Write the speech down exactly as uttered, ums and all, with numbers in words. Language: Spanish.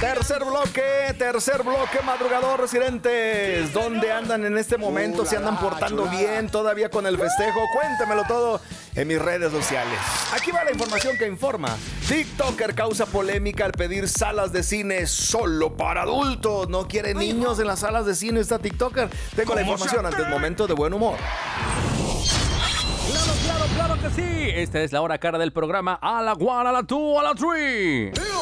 Tercer bloque, tercer bloque, madrugador, residentes. ¿Dónde andan en este momento? ¿Se andan portando bien todavía con el festejo? Cuéntemelo todo en mis redes sociales. Aquí va la información que informa. TikToker causa polémica al pedir salas de cine solo para adultos. No quiere niños en las salas de cine esta TikToker. Tengo la información antes, momento de buen humor. Claro, claro, claro que sí. Esta es la hora cara del programa. A la one, a la two, a la three.